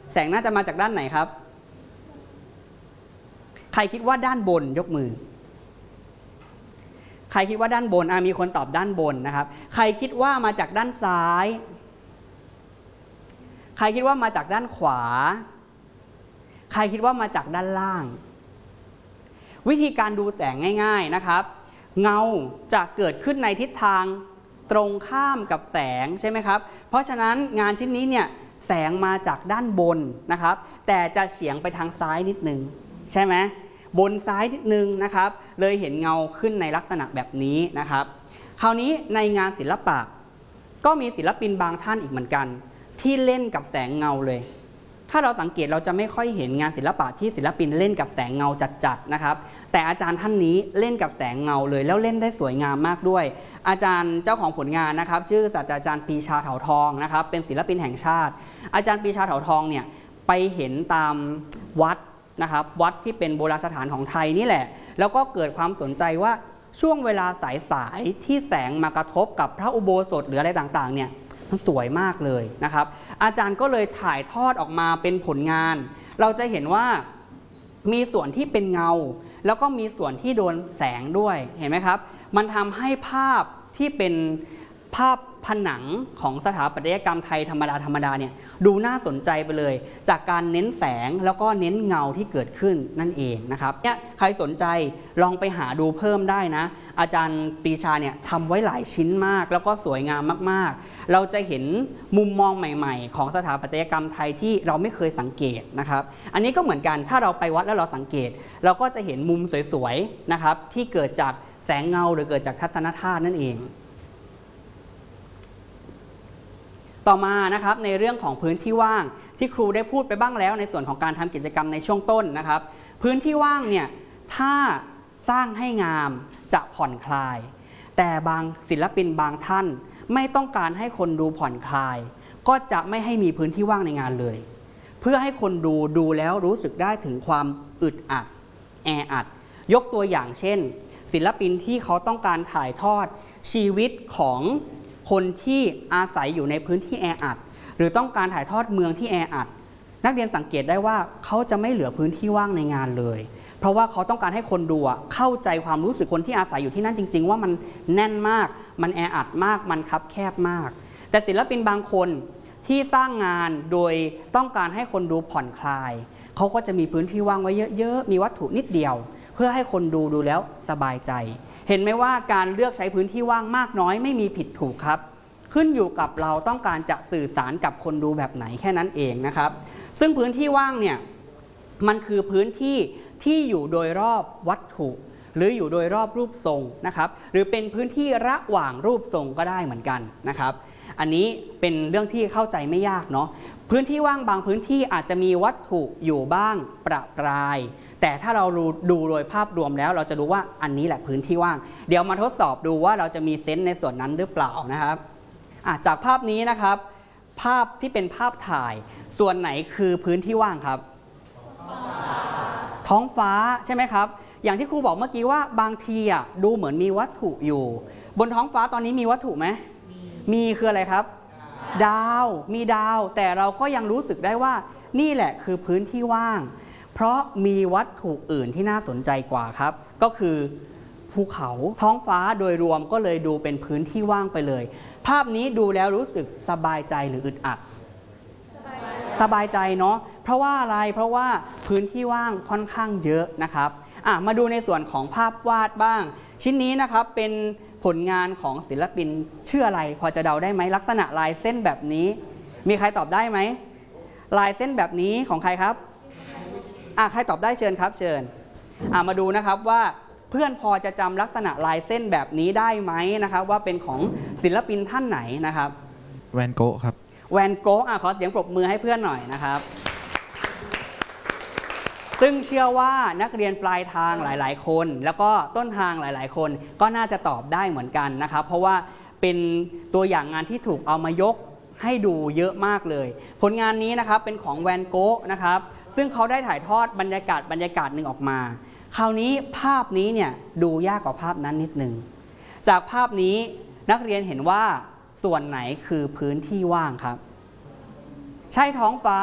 แสงน่าจะมาจากด้านไหนครับใครคิดว่าด้านบนยกมือใครคิดว่าด้านบนมีคนตอบด้านบนนะครับใครคิดว่ามาจากด้านซ้ายใครคิดว่ามาจากด้านขวาใครคิดว่ามาจากด้านล่างวิธีการดูแสงง่ายๆนะครับเงาจะเกิดขึ้นในทิศทางตรงข้ามกับแสงใช่ไหมครับเพราะฉะนั้นงานชิ้นนี้เนี่ยแสงมาจากด้านบนนะครับแต่จะเฉียงไปทางซ้ายนิดนึงใช่ไหมบนซ้ายนิดนึงนะครับเลยเห็นเงาขึ้นในลักษณะแบบนี้นะครับคราวนี้ในงานศิลปะก็มีศิลปินบางท่านอีกเหมือนกันที่เล่นกับแสงเงาเลยถ้าเราสังเกตเราจะไม่ค่อยเห็นงานศิลปะที่ศิลปินเล่นกับแสงเงาจัดๆนะครับแต่อาจารย์ท่านนี้เล่นกับแสงเงาเลยแล้วเล่นได้สวยงามมากด้วยอาจารย์เจ้าของผลงานนะครับชื่อศาสตราจารย์ปรีชาเถาทองนะครับเป็นศิลปินแห่งชาติอาจารย์ปรีชาเถาทองเนี่ยไปเห็นตามวัดนะครับวัดที่เป็นโบราณสถานของไทยนี่แหละแล้วก็เกิดความสนใจว่าช่วงเวลาสายๆที่แสงมากระทบกับพระอุโบสถหรืออะไรต่างๆเนี่ยมันสวยมากเลยนะครับอาจารย์ก็เลยถ่ายทอดออกมาเป็นผลงานเราจะเห็นว่ามีส่วนที่เป็นเงาแล้วก็มีส่วนที่โดนแสงด้วยเห็นไหมครับมันทำให้ภาพที่เป็นภาพผนังของสถาปัตยกรรมไทยธรรมดาเนี่ยดูน่าสนใจไปเลยจากการเน้นแสงแล้วก็เน้นเงาที่เกิดขึ้นนั่นเองนะครับเนี่ยใครสนใจลองไปหาดูเพิ่มได้นะอาจารย์ปรีชาเนี่ยทำไว้หลายชิ้นมากแล้วก็สวยงามมากๆเราจะเห็นมุมมองใหม่ๆของสถาปัตยกรรมไทยที่เราไม่เคยสังเกตนะครับอันนี้ก็เหมือนกันถ้าเราไปวัดแล้วเราสังเกตเราก็จะเห็นมุมสวยๆนะครับที่เกิดจากแสงเงาหรือเกิดจากทัศนธาตุนั่นเองต่อมานะครับในเรื่องของพื้นที่ว่างที่ครูได้พูดไปบ้างแล้วในส่วนของการทำกิจกรรมในช่วงต้นนะครับพื้นที่ว่างเนี่ยถ้าสร้างให้งามจะผ่อนคลายแต่บางศิลปินบางท่านไม่ต้องการให้คนดูผ่อนคลายก็จะไม่ให้มีพื้นที่ว่างในงานเลยเพื่อให้คนดูแล้วรู้สึกได้ถึงความอึดอัดแออัดยกตัวอย่างเช่นศิลปินที่เขาต้องการถ่ายทอดชีวิตของคนที่อาศัยอยู่ในพื้นที่แออัดหรือต้องการถ่ายทอดเมืองที่แออัดนักเรียนสังเกตได้ว่าเขาจะไม่เหลือพื้นที่ว่างในงานเลยเพราะว่าเขาต้องการให้คนดูเข้าใจความรู้สึกคนที่อาศัยอยู่ที่นั่นจริงๆว่ามันแน่นมากมันแออัดมากมันคับแคบมากแต่ศิลปินบางคนที่สร้างงานโดยต้องการให้คนดูผ่อนคลายเขาก็จะมีพื้นที่ว่างไว้เยอะๆมีวัตถุนิดเดียวเพื่อให้คนดูแล้วสบายใจเห็นไหมว่าการเลือกใช้พื้นที่ว่างมากน้อยไม่มีผิดถูกครับขึ้นอยู่กับเราต้องการจะสื่อสารกับคนดูแบบไหนแค่นั้นเองนะครับซึ่งพื้นที่ว่างเนี่ยมันคือพื้นที่ที่อยู่โดยรอบวัตถุหรืออยู่โดยรอบรูปทรงนะครับหรือเป็นพื้นที่ระหว่างรูปทรงก็ได้เหมือนกันนะครับอันนี้เป็นเรื่องที่เข้าใจไม่ยากเนาะพื้นที่ว่างบางพื้นที่อาจจะมีวัตถุอยู่บ้างประปรายแต่ถ้าเราดูโดยภาพรวมแล้วเราจะรู้ว่าอันนี้แหละพื้นที่ว่างเดี๋ยวมาทดสอบดูว่าเราจะมีเซนส์ในส่วนนั้นหรือเปล่านะครับจากภาพนี้นะครับภาพที่เป็นภาพถ่ายส่วนไหนคือพื้นที่ว่างครับท้องฟ้าใช่ไหมครับอย่างที่ครูบอกเมื่อกี้ว่าบางทีดูเหมือนมีวัตถุอยู่บนท้องฟ้าตอนนี้มีวัตถุไหมมีคืออะไรครับดาวมีดาวแต่เราก็ยังรู้สึกได้ว่านี่แหละคือพื้นที่ว่างเพราะมีวัตถุอื่นที่น่าสนใจกว่าครับก็คือภูเขาท้องฟ้าโดยรวมก็เลยดูเป็นพื้นที่ว่างไปเลยภาพนี้ดูแล้วรู้สึกสบายใจหรืออึดอัดสบายใจเนาะเพราะว่าอะไรเพราะว่าพื้นที่ว่างค่อนข้างเยอะนะครับมาดูในส่วนของภาพวาดบ้างชิ้นนี้นะครับเป็นผลงานของศิลปินชื่ออะไรพอจะเดาได้ไหมลักษณะลายเส้นแบบนี้มีใครตอบได้ไหมลายเส้นแบบนี้ของใครครับใครตอบได้เชิญครับเชิญมาดูนะครับว่าเพื่อนพอจะจำลักษณะลายเส้นแบบนี้ได้ไหมนะครับว่าเป็นของศิลปินท่านไหนนะครับแวนโก๊ะครับแวนโก๊ะขอเสียงปรบมือให้เพื่อนหน่อยนะครับซึ่งเชื่อว่านักเรียนปลายทางหลายๆคนแล้วก็ต้นทางหลายๆคนก็น่าจะตอบได้เหมือนกันนะครับเพราะว่าเป็นตัวอย่างงานที่ถูกเอามายกให้ดูเยอะมากเลยผลงานนี้นะครับเป็นของแวนโก๊ะนะครับซึ่งเขาได้ถ่ายทอดบรรยากาศหนึ่งออกมาคราวนี้ภาพนี้เนี่ยดูยากกว่าภาพนั้นนิดนึงจากภาพนี้นักเรียนเห็นว่าส่วนไหนคือพื้นที่ว่างครับใช่ท้องฟ้า